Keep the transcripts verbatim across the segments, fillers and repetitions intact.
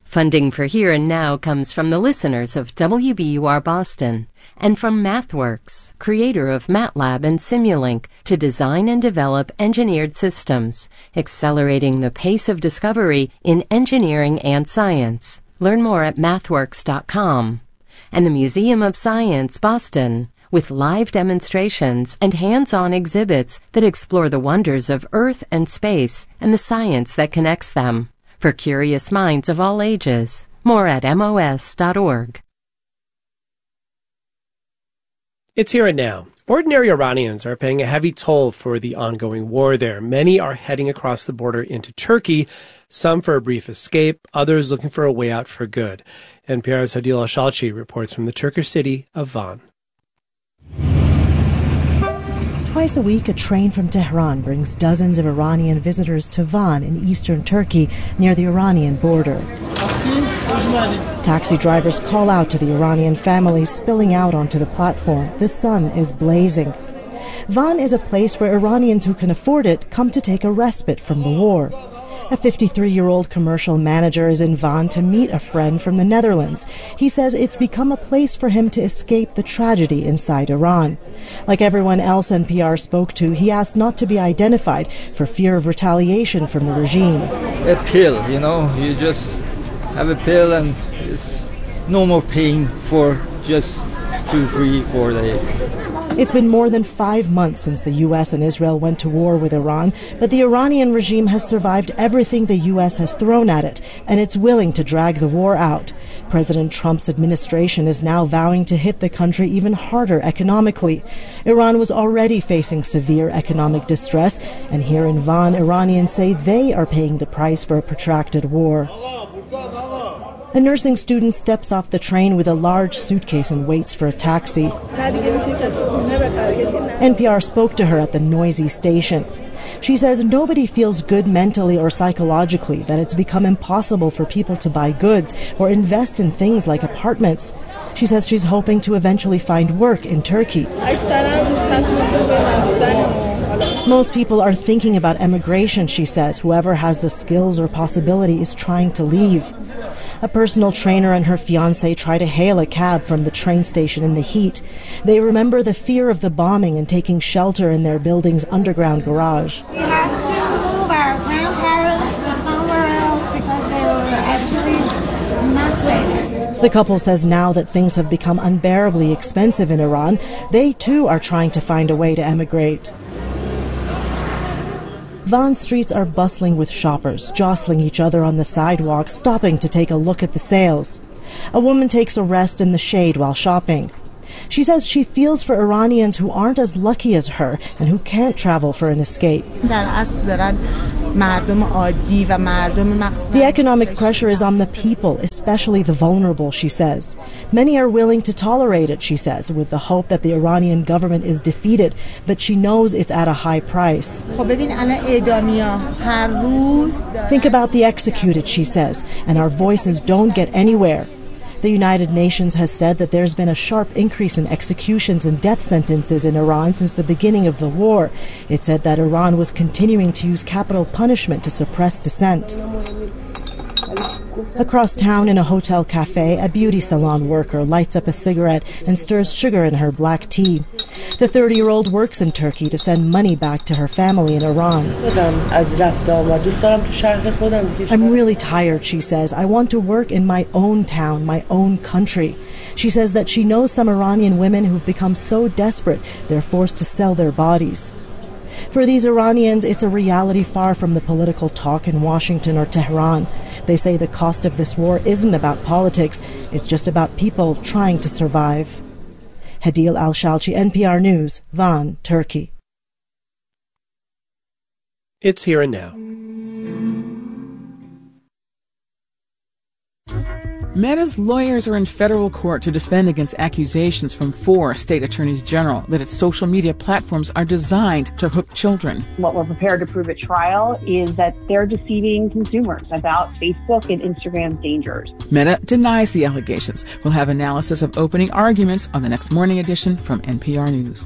Funding for Here and Now comes from the listeners of W B U R Boston and from MathWorks, creator of MATLAB and Simulink, to design and develop engineered systems, accelerating the pace of discovery in engineering and science. Learn more at mathworks dot com. And the Museum of Science, Boston, with live demonstrations and hands-on exhibits that explore the wonders of Earth and space and the science that connects them. For curious minds of all ages. More at M O S dot org. It's Here and Now. Ordinary Iranians are paying a heavy toll for the ongoing war there. Many are heading across the border into Turkey, some for a brief escape, others looking for a way out for good. N P R's Hadil Al-Shalchi reports from the Turkish city of Van. Twice a week, a train from Tehran brings dozens of Iranian visitors to Van in eastern Turkey near the Iranian border. Taxi drivers call out to the Iranian families spilling out onto the platform. The sun is blazing. Van is a place where Iranians who can afford it come to take a respite from the war. A fifty-three-year-old commercial manager is in Van to meet a friend from the Netherlands. He says it's become a place for him to escape the tragedy inside Iran. Like everyone else N P R spoke to, he asked not to be identified for fear of retaliation from the regime. A pill, you know, you just have a pill and it's no more pain for just two, three, four days. It's been more than five months since the U S and Israel went to war with Iran, but the Iranian regime has survived everything the U S has thrown at it, and it's willing to drag the war out. President Trump's administration is now vowing to hit the country even harder economically. Iran was already facing severe economic distress, and here in Van, Iranians say they are paying the price for a protracted war. A nursing student steps off the train with a large suitcase and waits for a taxi. N P R spoke to her at the noisy station. She says nobody feels good mentally or psychologically that it's become impossible for people to buy goods or invest in things like apartments. She says she's hoping to eventually find work in Turkey. Most people are thinking about emigration, she says. Whoever has the skills or possibility is trying to leave. A personal trainer and her fiancé try to hail a cab from the train station in the heat. They remember the fear of the bombing and taking shelter in their building's underground garage. We have to move our grandparents to somewhere else because they were actually not safe. The couple says now that things have become unbearably expensive in Iran, they too are trying to find a way to emigrate. Van streets are bustling with shoppers, jostling each other on the sidewalk, stopping to take a look at the sales. A woman takes a rest in the shade while shopping. She says she feels for Iranians who aren't as lucky as her and who can't travel for an escape. The economic pressure is on the people, especially the vulnerable, she says. Many are willing to tolerate it, she says, with the hope that the Iranian government is defeated, but she knows it's at a high price. Think about the executed, she says, and our voices don't get anywhere. The United Nations has said that there's been a sharp increase in executions and death sentences in Iran since the beginning of the war. It said that Iran was continuing to use capital punishment to suppress dissent. Across town in a hotel cafe, a beauty salon worker lights up a cigarette and stirs sugar in her black tea. The thirty-year-old works in Turkey to send money back to her family in Iran. I'm really tired, she says. I want to work in my own town, my own country. She says that she knows some Iranian women who've become so desperate they're forced to sell their bodies. For these Iranians, it's a reality far from the political talk in Washington or Tehran. They say the cost of this war isn't about politics, it's just about people trying to survive. Hadil Al-Shalchi, N P R News, Van, Turkey. It's Here and Now. Meta's lawyers are in federal court to defend against accusations from four state attorneys general that its social media platforms are designed to hook children. What we're prepared to prove at trial is that they're deceiving consumers about Facebook and Instagram's dangers. Meta denies the allegations. We'll have analysis of opening arguments on the next morning edition from N P R News.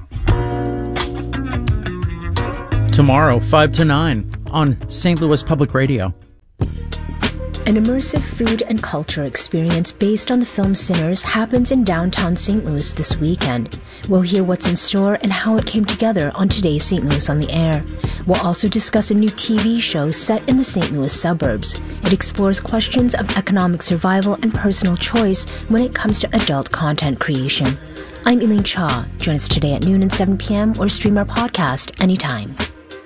Tomorrow, five to nine on Saint Louis Public Radio. An immersive food and culture experience based on the film Sinners happens in downtown Saint Louis this weekend. We'll hear what's in store and how it came together on today's Saint Louis on the Air. We'll also discuss a new T V show set in the Saint Louis suburbs. It explores questions of economic survival and personal choice when it comes to adult content creation. I'm Elaine Cha. Join us today at noon and seven p.m. or stream our podcast anytime.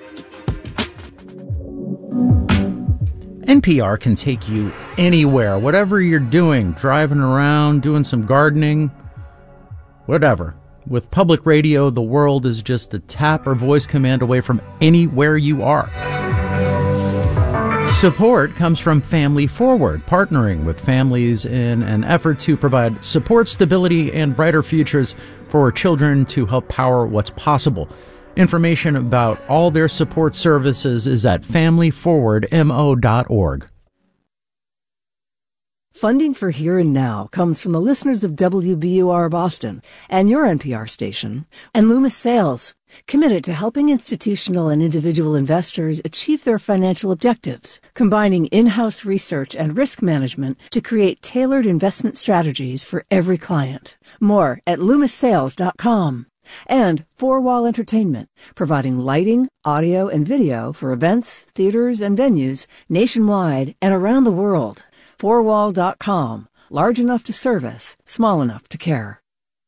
N P R can take you anywhere, whatever you're doing, driving around, doing some gardening, whatever. With public radio, the world is just a tap or voice command away from anywhere you are. Support comes from Family Forward, partnering with families in an effort to provide support, stability, and brighter futures for children to help power what's possible. Information about all their support services is at family forward mo dot org. Funding for Here and Now comes from the listeners of W B U R Boston and your N P R station, and Loomis Sales, committed to helping institutional and individual investors achieve their financial objectives, combining in-house research and risk management to create tailored investment strategies for every client. More at loomis sales dot com. And Four Wall Entertainment, providing lighting, audio, and video for events, theaters, and venues nationwide and around the world. four wall dot com. Large enough to service, small enough to care.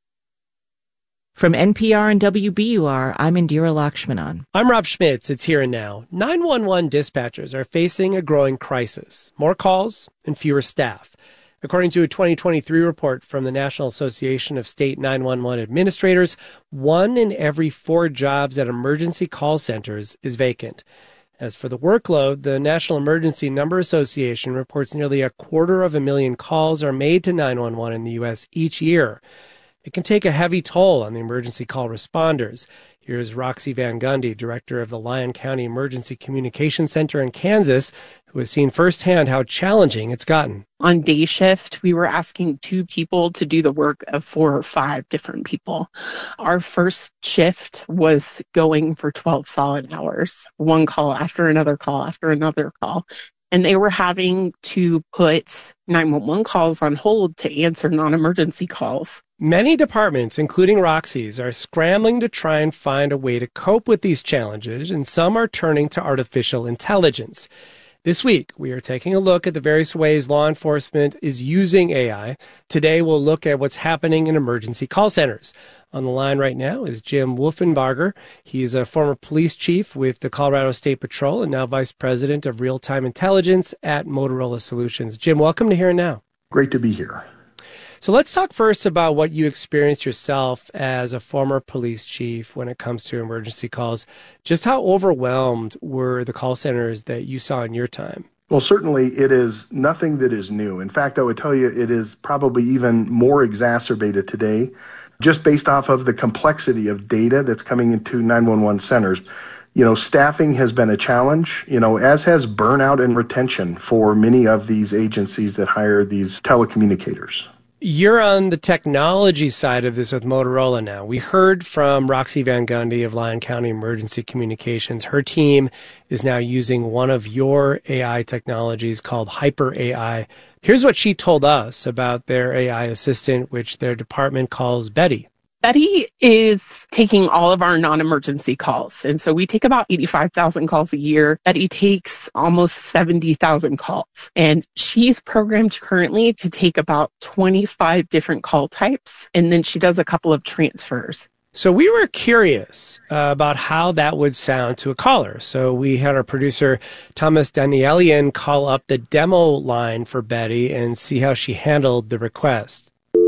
From N P R and W B U R, I'm Indira Lakshmanan. I'm Rob Schmitz. It's Here and Now. nine one one dispatchers are facing a growing crisis. More calls and fewer staff. According to a twenty twenty-three report from the National Association of State nine one one Administrators, one in every four jobs at emergency call centers is vacant. As for the workload, the National Emergency Number Association reports nearly a quarter of a million calls are made to nine one one in the U S each year. It can take a heavy toll on the emergency call responders. Here's Roxy Van Gundy, director of the Lyon County Emergency Communication Center in Kansas, who has seen firsthand how challenging it's gotten. On day shift, we were asking two people to do the work of four or five different people. Our first shift was going for twelve solid hours, one call after another call after another call. And they were having to put nine one one calls on hold to answer non-emergency calls. Many departments, including Roxy's, are scrambling to try and find a way to cope with these challenges, and some are turning to artificial intelligence. This week, we are taking a look at the various ways law enforcement is using A I. Today, we'll look at what's happening in emergency call centers. On the line right now is Jim Wolfenbarger. He is a former police chief with the Colorado State Patrol and now vice president of real-time intelligence at Motorola Solutions. Jim, welcome to Here and Now. Great to be here. So let's talk first about what you experienced yourself as a former police chief when it comes to emergency calls. Just how overwhelmed were the call centers that you saw in your time? Well, certainly it is nothing that is new. In fact, I would tell you it is probably even more exacerbated today, just based off of the complexity of data that's coming into nine one one centers. You know, staffing has been a challenge, you know, as has burnout and retention for many of these agencies that hire these telecommunicators. You're on the technology side of this with Motorola now. We heard from Roxy Van Gundy of Lyon County Emergency Communications. Her team is now using one of your A I technologies called Hyper A I. Here's what she told us about their A I assistant, which their department calls Betty. Betty is taking all of our non-emergency calls. And so we take about eighty-five thousand calls a year. Betty takes almost seventy thousand calls. And she's programmed currently to take about twenty-five different call types. And then she does a couple of transfers. So we were curious uh, about how that would sound to a caller. So we had our producer, Thomas Danielian, call up the demo line for Betty and see how she handled the request.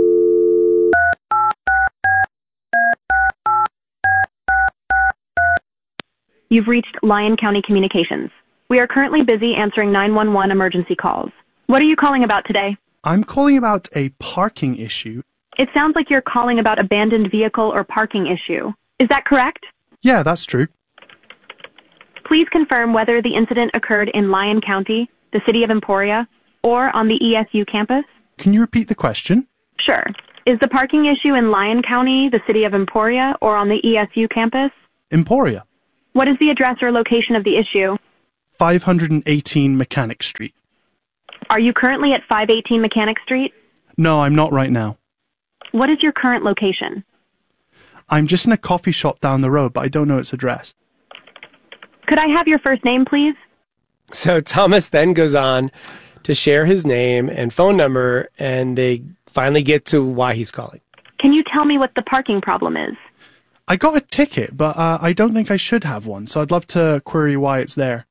You've reached Lyon County Communications. We are currently busy answering nine one one emergency calls. What are you calling about today? I'm calling about a parking issue. It sounds like you're calling about abandoned vehicle or parking issue. Is that correct? Yeah, that's true. Please confirm whether the incident occurred in Lyon County, the city of Emporia, or on the E S U campus. Can you repeat the question? Sure. Is the parking issue in Lyon County, the city of Emporia, or on the E S U campus? Emporia. What is the address or location of the issue? five hundred eighteen Mechanic Street. Are you currently at five eighteen Mechanic Street? No, I'm not right now. What is your current location? I'm just in a coffee shop down the road, but I don't know its address. Could I have your first name, please? So Thomas then goes on to share his name and phone number, and they finally get to why he's calling. Can you tell me what the parking problem is? I got a ticket, but uh, I don't think I should have one, so I'd love to query why it's there.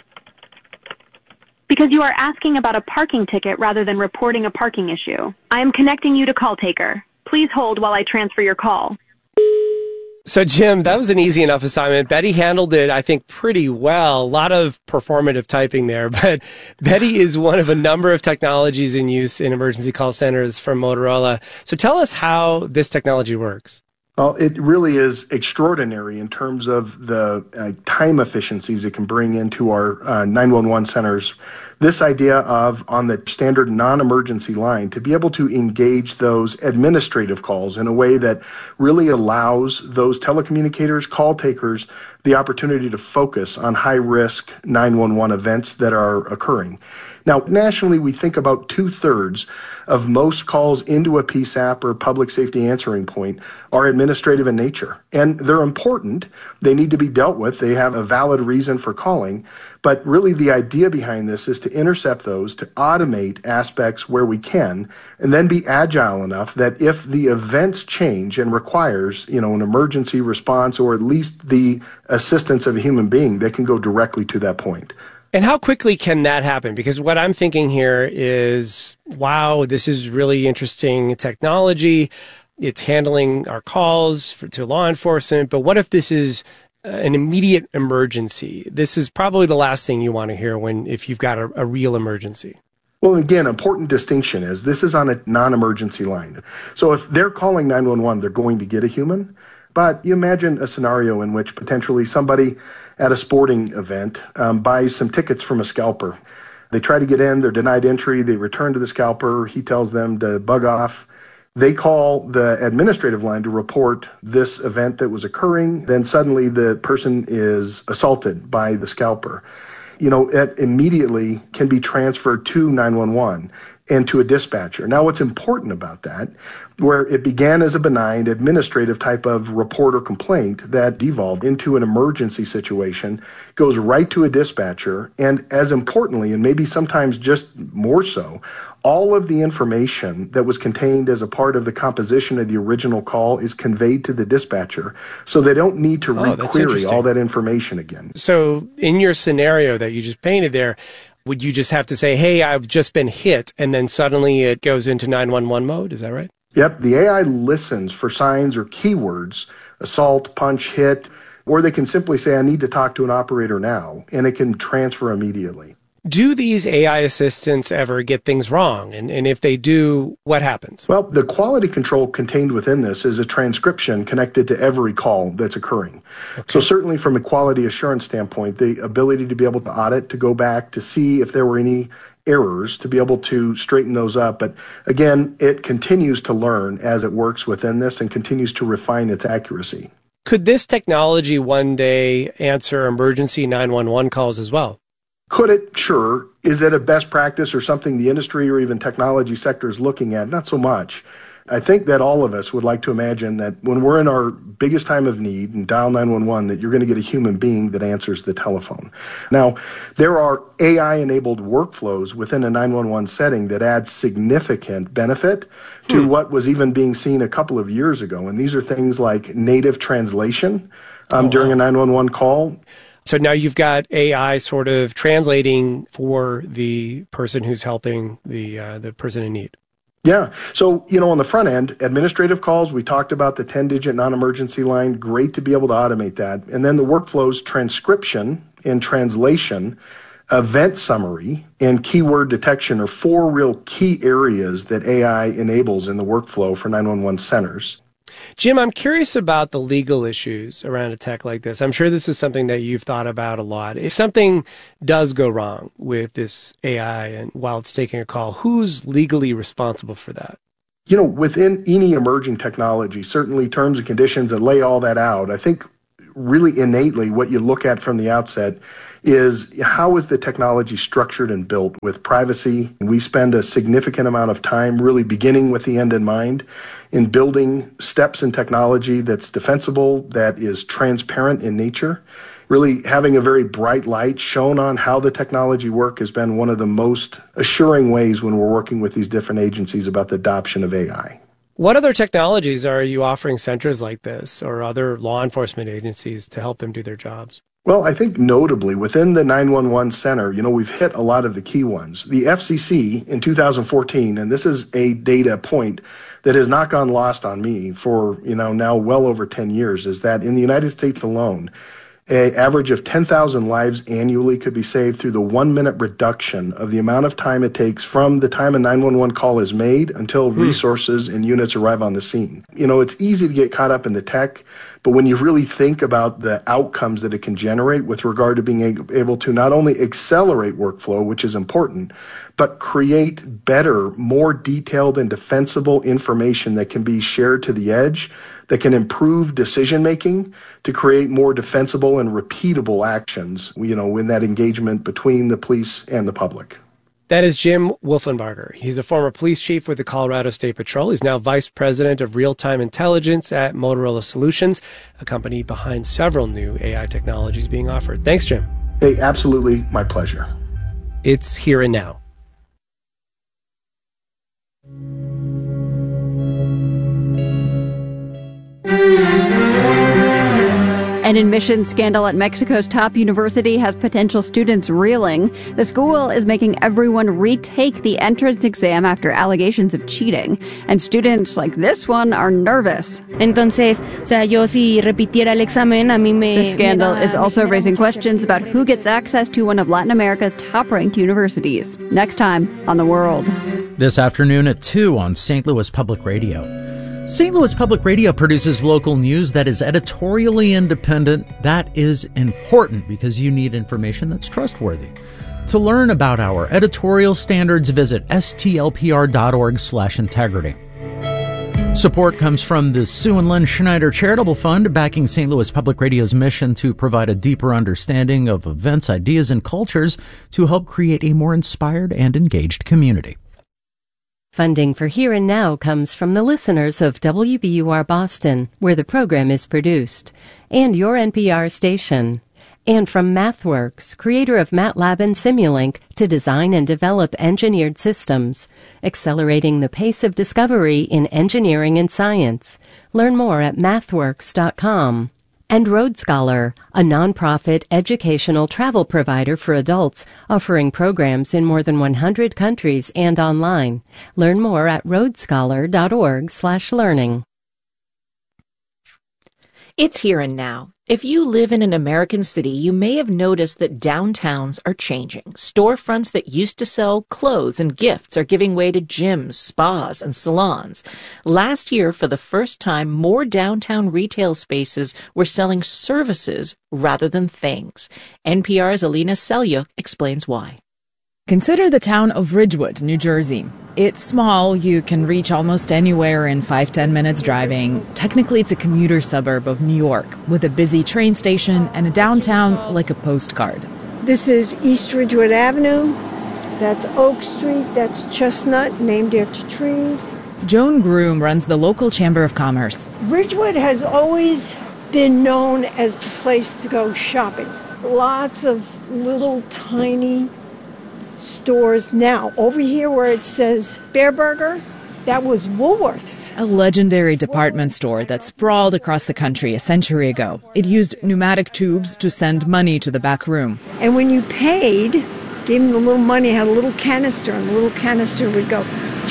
Because you are asking about a parking ticket rather than reporting a parking issue. I am connecting you to call taker. Please hold while I transfer your call. So, Jim, that was an easy enough assignment. Betty handled it, I think, pretty well. A lot of performative typing there, but Betty is one of a number of technologies in use in emergency call centers from Motorola. So tell us how this technology works. Well, it really is extraordinary in terms of the uh, time efficiencies it can bring into our uh, nine one one centers. This idea of, on the standard non-emergency line, to be able to engage those administrative calls in a way that really allows those telecommunicators, call takers, the opportunity to focus on high-risk nine one one events that are occurring. Now, nationally, we think about two-thirds of most calls into a P SAP or public safety answering point are administrative in nature. And they're important. They need to be dealt with. They have a valid reason for calling. But really, the idea behind this is to intercept those, to automate aspects where we can, and then be agile enough that if the events change and requires, you know, an emergency response or at least the assistance of a human being, they can go directly to that point. And how quickly can that happen? Because what I'm thinking here is, wow, this is really interesting technology. It's handling our calls for, to law enforcement. But what if this is uh, an immediate emergency? This is probably the last thing you want to hear when if you've got a, a real emergency. Well, again, important distinction is this is on a non-emergency line. So if they're calling nine one one, they're going to get a human. But you imagine a scenario in which potentially somebody at a sporting event um, buys some tickets from a scalper. They try to get in, they're denied entry, they return to the scalper, he tells them to bug off. They call the administrative line to report this event that was occurring. Then suddenly the person is assaulted by the scalper. You know, it immediately can be transferred to nine one one and to a dispatcher. Now, what's important about that, where it began as a benign administrative type of report or complaint that devolved into an emergency situation, goes right to a dispatcher, and as importantly, and maybe sometimes just more so, all of the information that was contained as a part of the composition of the original call is conveyed to the dispatcher, so they don't need to oh, re-query all that information again. So in your scenario that you just painted there, would you just have to say, hey, I've just been hit, and then suddenly it goes into nine one one mode? Is that right? Yep. The A I listens for signs or keywords, assault, punch, hit, or they can simply say, I need to talk to an operator now, and it can transfer immediately. Do these A I assistants ever get things wrong? And, and if they do, what happens? Well, the quality control contained within this is a transcription connected to every call that's occurring. Okay. So certainly from a quality assurance standpoint, the ability to be able to audit, to go back, to see if there were any errors, to be able to straighten those up. But again, it continues to learn as it works within this and continues to refine its accuracy. Could this technology one day answer emergency nine one one calls as well? Could it? Sure. Is it a best practice or something the industry or even technology sector is looking at? Not so much. I think that all of us would like to imagine that when we're in our biggest time of need and dial nine one one, that you're going to get a human being that answers the telephone. Now, there are A I-enabled workflows within a nine one one setting that add significant benefit to hmm. what was even being seen a couple of years ago. And these are things like native translation um, oh, during wow. a nine one one call. So now you've got A I sort of translating for the person who's helping the uh, the person in need. Yeah. So, you know, on the front end, administrative calls, we talked about the ten-digit non-emergency line. Great to be able to automate that. And then the workflows, transcription and translation, event summary, and keyword detection are four real key areas that A I enables in the workflow for nine one one centers. Jim, I'm curious about the legal issues around a tech like this. I'm sure this is something that you've thought about a lot. If something does go wrong with this A I and while it's taking a call, who's legally responsible for that? You know, within any emerging technology, certainly terms and conditions that lay all that out, I think really innately what you look at from the outset is how is the technology structured and built with privacy. We spend a significant amount of time really beginning with the end in mind in building steps in technology that's defensible, that is transparent in nature. Really having a very bright light shown on how the technology work has been one of the most assuring ways when we're working with these different agencies about the adoption of A I. What other technologies are you offering centers like this or other law enforcement agencies to help them do their jobs? Well, I think notably within the nine one one center, you know, we've hit a lot of the key ones. The F C C in two thousand fourteen, and this is a data point that has not gone lost on me for, you know, now well over ten years, is that in the United States alone, an average of ten thousand lives annually could be saved through the one-minute reduction of the amount of time it takes from the time a nine one one call is made until hmm. resources and units arrive on the scene. You know, it's easy to get caught up in the tech, but when you really think about the outcomes that it can generate with regard to being able to not only accelerate workflow, which is important, but create better, more detailed and defensible information that can be shared to the edge, that can improve decision-making to create more defensible and repeatable actions, you know, in that engagement between the police and the public. That is Jim Wolfenbarger. He's a former police chief with the Colorado State Patrol. He's now vice president of real-time intelligence at Motorola Solutions, a company behind several new A I technologies being offered. Thanks, Jim. Hey, absolutely. My pleasure. It's Here and Now. An admissions scandal at Mexico's top university has potential students reeling. The school is making everyone retake the entrance exam after allegations of cheating. And students like this one are nervous. Entonces, o sea, yo si repitiera el examen, a mí me... The scandal is also raising questions about who gets access to one of Latin America's top-ranked universities. Next time on The World. This afternoon at two on Saint Louis Public Radio. Saint Louis Public Radio produces local news that is editorially independent. That is important because you need information that's trustworthy. To learn about our editorial standards, visit stlpr.org slash integrity. Support comes from the Sue and Lynn Schneider Charitable Fund, backing Saint Louis Public Radio's mission to provide a deeper understanding of events, ideas, and cultures to help create a more inspired and engaged community. Funding for Here and Now comes from the listeners of W B U R Boston, where the program is produced, and your N P R station, and from MathWorks, creator of MATLAB and Simulink, to design and develop engineered systems, accelerating the pace of discovery in engineering and science. Learn more at mathworks dot com. And Road Scholar, a nonprofit educational travel provider for adults, offering programs in more than one hundred countries and online. Learn more at roadscholar.org slash learning. It's Here and Now. If you live in an American city, you may have noticed that downtowns are changing. Storefronts that used to sell clothes and gifts are giving way to gyms, spas, and salons. Last year, for the first time, more downtown retail spaces were selling services rather than things. N P R's Alina Selyuk explains why. Consider the town of Ridgewood, New Jersey. It's small. You can reach almost anywhere in five, ten minutes driving. Technically, it's a commuter suburb of New York with a busy train station and a downtown like a postcard. This is East Ridgewood Avenue. That's Oak Street. That's Chestnut, named after trees. Joan Groom runs the local Chamber of Commerce. Ridgewood has always been known as the place to go shopping. Lots of little tiny stores. Now, over here where it says Bear Burger, that was Woolworth's. A legendary department store that sprawled across the country a century ago. It used pneumatic tubes to send money to the back room. And when you paid, gave them the little money, had a little canister, and the little canister would go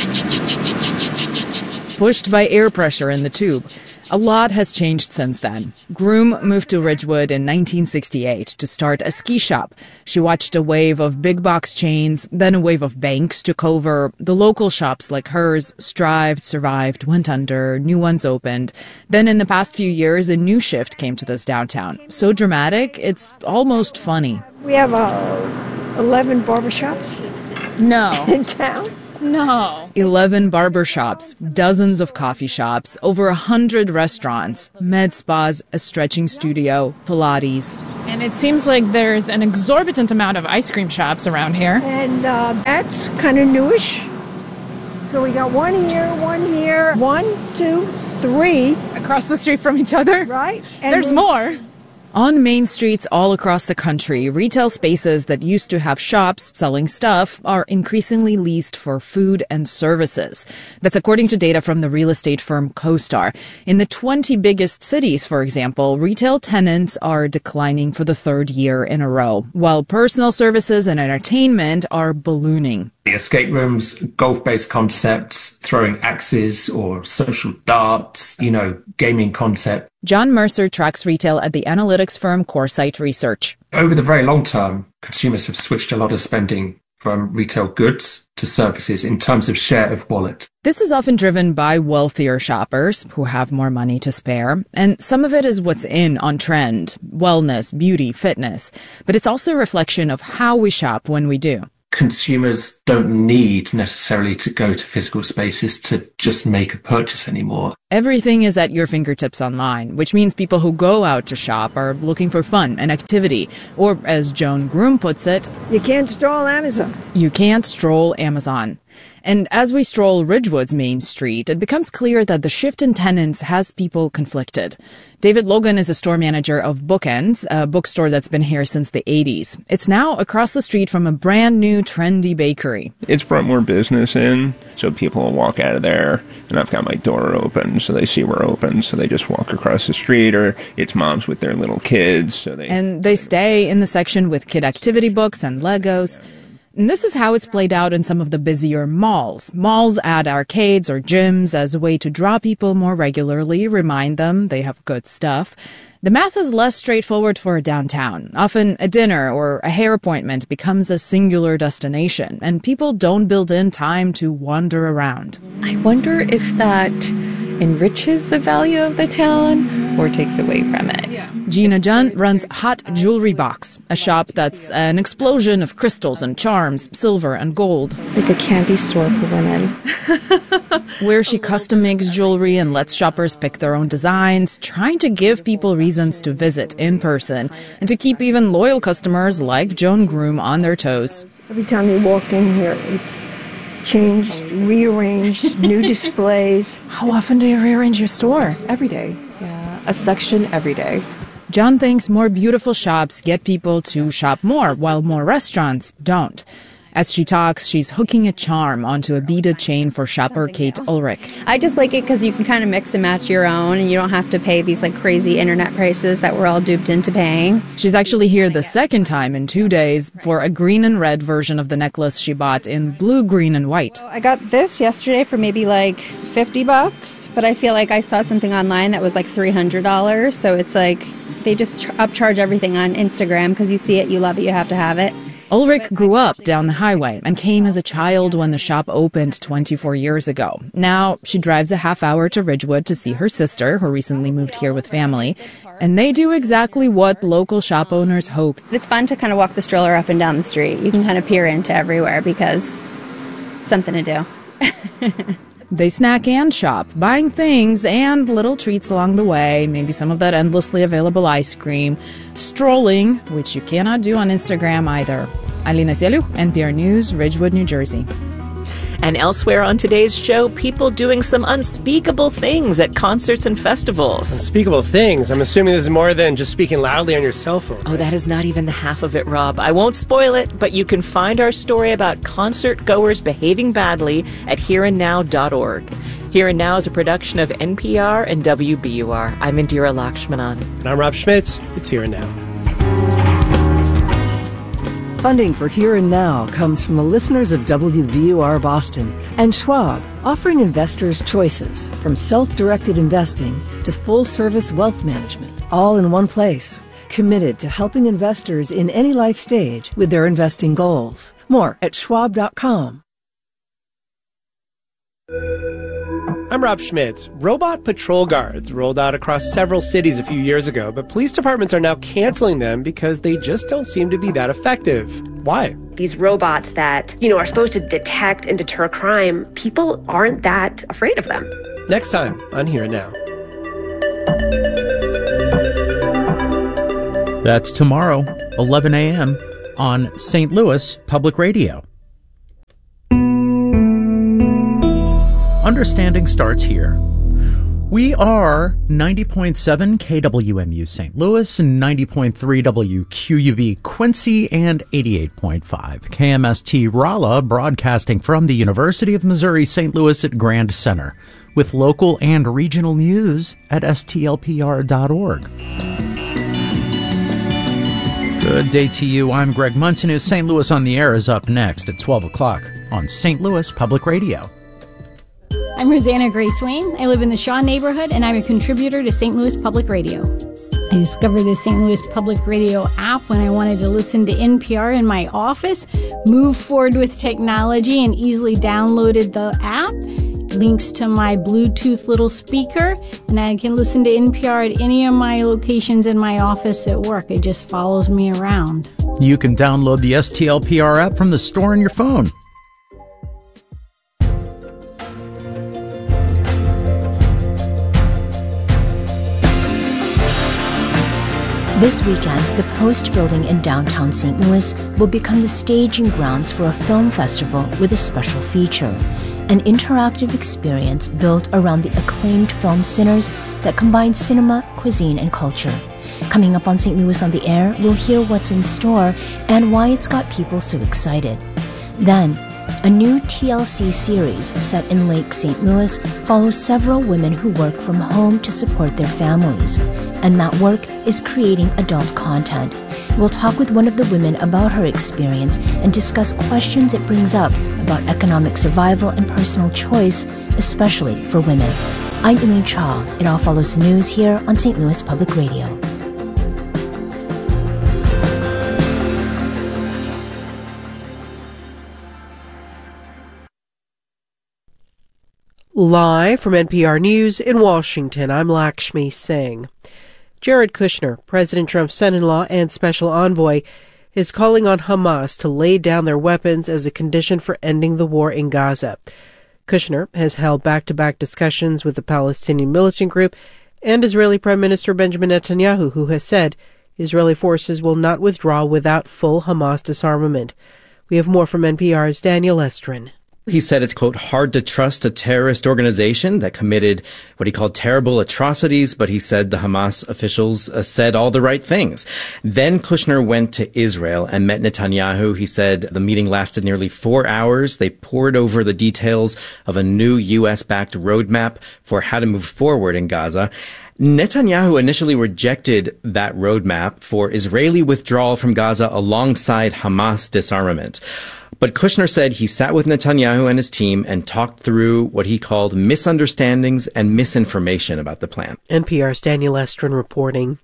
pushed by air pressure in the tube. A lot has changed since then. Groom moved to Ridgewood in nineteen sixty-eight to start a ski shop. She watched a wave of big box chains, then a wave of banks took over. The local shops like hers strived, survived, went under, new ones opened. Then in the past few years, a new shift came to this downtown. So dramatic, it's almost funny. We have uh, eleven barbershops no. in town. No. eleven barber shops, dozens of coffee shops, over a hundred restaurants, med spas, a stretching studio, Pilates. And it seems like there's an exorbitant amount of ice cream shops around here. And uh, that's kind of newish. So we got one here, one here, one, two, three. Across the street from each other? Right. And there's more. On main streets all across the country, retail spaces that used to have shops selling stuff are increasingly leased for food and services. That's according to data from the real estate firm CoStar. In the twenty biggest cities, for example, retail tenants are declining for the third year in a row, while personal services and entertainment are ballooning. The escape rooms, golf-based concepts, throwing axes or social darts, you know, gaming concept. John Mercer tracks retail at the analytics firm Coresight Research. Over the very long term, consumers have switched a lot of spending from retail goods to services in terms of share of wallet. This is often driven by wealthier shoppers who have more money to spare, and some of it is what's in on trend, wellness, beauty, fitness. But it's also a reflection of how we shop when we do. Consumers don't need necessarily to go to physical spaces to just make a purchase anymore. Everything is at your fingertips online, which means people who go out to shop are looking for fun and activity. Or, as Joan Groom puts it, you can't stroll Amazon. You can't stroll Amazon. And as we stroll Ridgewood's main street, it becomes clear that the shift in tenants has people conflicted. David Logan is a store manager of Bookends, a bookstore that's been here since the eighties. It's now across the street from a brand new trendy bakery. It's brought more business in, so people will walk out of there, and I've got my door open, so they see we're open, so they just walk across the street, or it's moms with their little kids. So they And they stay in the section with kid activity books and Legos. And this is how it's played out in some of the busier malls. Malls add arcades or gyms as a way to draw people more regularly, remind them they have good stuff. The math is less straightforward for a downtown. Often a dinner or a hair appointment becomes a singular destination, and people don't build in time to wander around. I wonder if that enriches the value of the town or takes away from it. Yeah. Gina Jun runs Hot Jewelry Box, a shop that's an explosion of crystals and charms, silver and gold. Like a candy store for women. Where she custom makes jewelry and lets shoppers pick their own designs, trying to give people reasons to visit in person and to keep even loyal customers like Joan Groom on their toes. Every time you walk in here, it's changed, rearranged, new displays. How often do you rearrange your store? Every day. Yeah, a section every day. John thinks more beautiful shops get people to shop more, while more restaurants don't. As she talks, she's hooking a charm onto a beaded chain for shopper Kate Ulrich. I just like it because you can kind of mix and match your own, and you don't have to pay these like crazy internet prices that we're all duped into paying. She's actually here the second time in two days for a green and red version of the necklace she bought in blue, green, and white. I got this yesterday for maybe like fifty bucks, but I feel like I saw something online that was like three hundred dollars, so it's like they just ch- upcharge everything on Instagram because you see it, you love it, you have to have it. Ulrich grew up down the highway and came as a child when the shop opened twenty-four years ago. Now she drives a half hour to Ridgewood to see her sister, who recently moved here with family. And they do exactly what local shop owners hope. It's fun to kind of walk the stroller up and down the street. You can kind of peer into everywhere because it's something to do. They snack and shop, buying things and little treats along the way, maybe some of that endlessly available ice cream, strolling, which you cannot do on Instagram either. Alina Selu, N P R News, Ridgewood, New Jersey. And elsewhere on today's show, people doing some unspeakable things at concerts and festivals. Unspeakable things? I'm assuming this is more than just speaking loudly on your cell phone. Oh, that is not even the half of it, Rob. I won't spoil it, but you can find our story about concert goers behaving badly at here and now dot org. Here and Now is a production of N P R and W B U R. I'm Indira Lakshmanan. And I'm Rob Schmitz. It's Here and Now. Funding for Here and Now comes from the listeners of W B U R Boston and Schwab, offering investors choices from self-directed investing to full-service wealth management, all in one place. Committed to helping investors in any life stage with their investing goals. More at schwab dot com. I'm Rob Schmitz. Robot patrol guards rolled out across several cities a few years ago, but police departments are now canceling them because they just don't seem to be that effective. Why? These robots that, you know, are supposed to detect and deter crime, people aren't that afraid of them. Next time on Here and Now. That's tomorrow, eleven a.m. on Saint Louis Public Radio. Understanding starts here. We are ninety point seven K W M U Saint Louis, ninety point three W Q U B Quincy, and eighty-eight point five K M S T Rolla, broadcasting from the University of Missouri Saint Louis at Grand Center, with local and regional news at S T L P R dot org. Good day to you. I'm Greg Munson. Saint Louis on the Air is up next at twelve o'clock on Saint Louis Public Radio. I'm Rosanna Gray Swain. I live in the Shaw neighborhood, and I'm a contributor to Saint Louis Public Radio. I discovered the Saint Louis Public Radio app when I wanted to listen to N P R in my office, moved forward with technology, and easily downloaded the app. Links to my Bluetooth little speaker, and I can listen to N P R at any of my locations in my office at work. It just follows me around. You can download the S T L P R app from the store on your phone. This weekend, the Post Building in downtown Saint Louis will become the staging grounds for a film festival with a special feature, an interactive experience built around the acclaimed film Sinners that combines cinema, cuisine, and culture. Coming up on Saint Louis on the Air, we'll hear what's in store and why it's got people so excited. Then, a new T L C series set in Lake Saint Louis follows several women who work from home to support their families, and that work is creating adult content. We'll talk with one of the women about her experience and discuss questions it brings up about economic survival and personal choice, especially for women. I'm Elaine Cha. It all follows news here on Saint Louis Public Radio. Live from N P R News in Washington, I'm Lakshmi Singh. Jared Kushner, President Trump's son-in-law and special envoy, is calling on Hamas to lay down their weapons as a condition for ending the war in Gaza. Kushner has held back-to-back discussions with the Palestinian militant group and Israeli Prime Minister Benjamin Netanyahu, who has said Israeli forces will not withdraw without full Hamas disarmament. We have more from N P R's Daniel Estrin. He said it's, quote, hard to trust a terrorist organization that committed what he called terrible atrocities, but he said the Hamas officials uh, said all the right things. Then Kushner went to Israel and met Netanyahu. He said the meeting lasted nearly four hours. They pored over the details of a new U S-backed roadmap for how to move forward in Gaza. Netanyahu initially rejected that roadmap for Israeli withdrawal from Gaza alongside Hamas disarmament. But Kushner said he sat with Netanyahu and his team and talked through what he called misunderstandings and misinformation about the plan. N P R's Daniel Estrin reporting.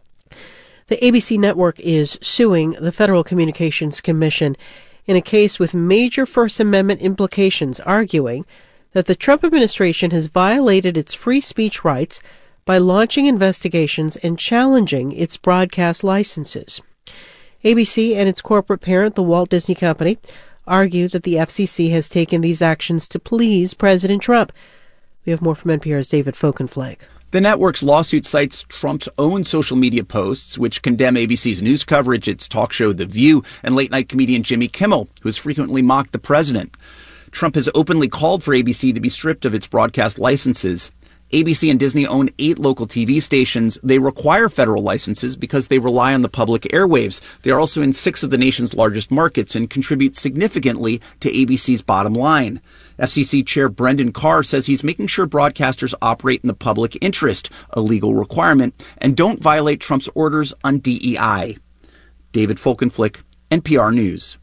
The A B C network is suing the Federal Communications Commission in a case with major First Amendment implications, arguing that the Trump administration has violated its free speech rights by launching investigations and challenging its broadcast licenses. A B C and its corporate parent, the Walt Disney Company, argue that the F C C has taken these actions to please President Trump. We have more from N P R's David Folkenflag. The network's lawsuit cites Trump's own social media posts, which condemn A B C's news coverage, its talk show The View, and late-night comedian Jimmy Kimmel, who has frequently mocked the president. Trump has openly called for A B C to be stripped of its broadcast licenses. A B C and Disney own eight local T V stations. They require federal licenses because they rely on the public airwaves. They are also in six of the nation's largest markets and contribute significantly to A B C's bottom line. F C C Chair Brendan Carr says he's making sure broadcasters operate in the public interest, a legal requirement, and don't violate Trump's orders on D E I. David Folkenflik, N P R News.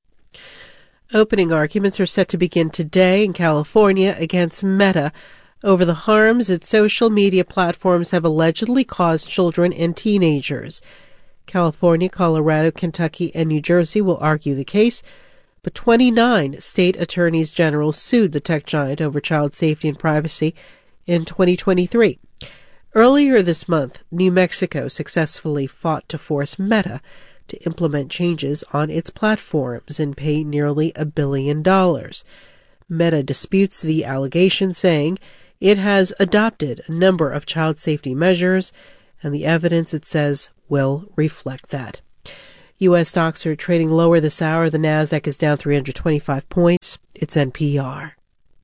Opening arguments are set to begin today in California against Meta over the harms its social media platforms have allegedly caused children and teenagers. California, Colorado, Kentucky, and New Jersey will argue the case. But twenty-nine state attorneys general sued the tech giant over child safety and privacy in twenty twenty-three. Earlier this month, New Mexico successfully fought to force Meta to implement changes on its platforms and pay nearly a billion dollars. Meta disputes the allegation, saying it has adopted a number of child safety measures, and the evidence, it says, will reflect that. U S stocks are trading lower this hour. The Nasdaq is down three hundred twenty-five points. It's N P R.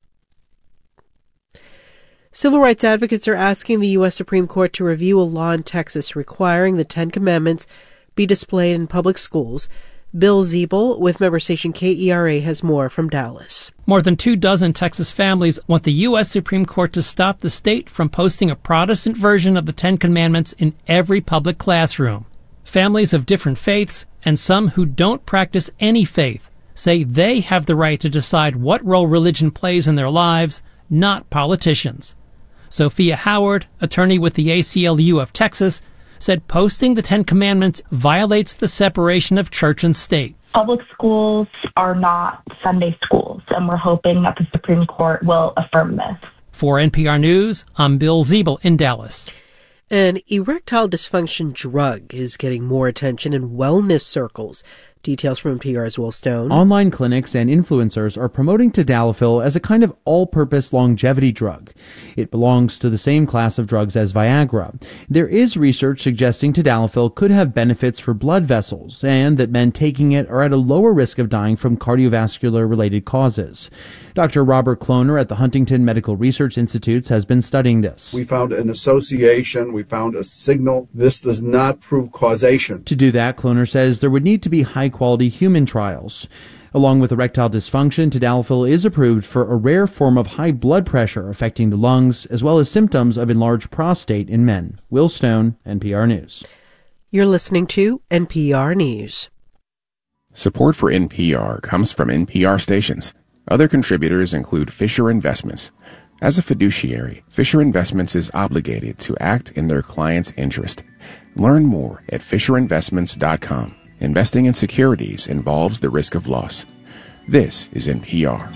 Civil rights advocates are asking the U S Supreme Court to review a law in Texas requiring the Ten Commandments be displayed in public schools. Bill Ziebel with member station K E R A has more from Dallas. More than two dozen Texas families want the U S Supreme Court to stop the state from posting a Protestant version of the Ten Commandments in every public classroom. Families of different faiths, and some who don't practice any faith, say they have the right to decide what role religion plays in their lives, not politicians. Sophia Howard, attorney with the A C L U of Texas, said posting the Ten Commandments violates the separation of church and state. Public schools are not Sunday schools, and we're hoping that the Supreme Court will affirm this. For N P R News, I'm Bill Ziebel in Dallas. An erectile dysfunction drug is getting more attention in wellness circles. Details from N P R's Will Stone. Online clinics and influencers are promoting tadalafil as a kind of all-purpose longevity drug. It belongs to the same class of drugs as Viagra. There is research suggesting tadalafil could have benefits for blood vessels and that men taking it are at a lower risk of dying from cardiovascular-related causes. Doctor Robert Kloner at the Huntington Medical Research Institute has been studying this. We found an association. We found a signal. This does not prove causation. To do that, Kloner says there would need to be high-quality human trials. Along with erectile dysfunction, tadalafil is approved for a rare form of high blood pressure affecting the lungs, as well as symptoms of enlarged prostate in men. Will Stone, N P R News. You're listening to N P R News. Support for N P R comes from N P R stations. Other contributors include Fisher Investments. As a fiduciary, Fisher Investments is obligated to act in their client's interest. Learn more at fisher investments dot com. Investing in securities involves the risk of loss. This is N P R.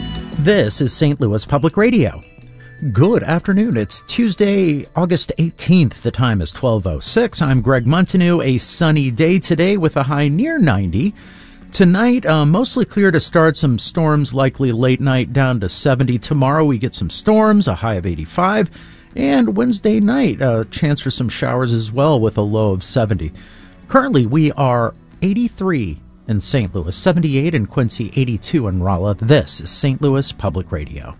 This is Saint Louis Public Radio. Good afternoon. It's Tuesday, August eighteenth. The time is twelve oh six. I'm Greg Montanew. A sunny day today with a high near ninety. Tonight, uh, mostly clear to start. Some storms likely late night down to seventy. Tomorrow we get some storms, a high of eighty-five. And Wednesday night, a chance for some showers as well with a low of seventy. Currently, we are eighty-three in Saint Louis, seventy-eight in Quincy, eighty-two in Rolla. This is Saint Louis Public Radio.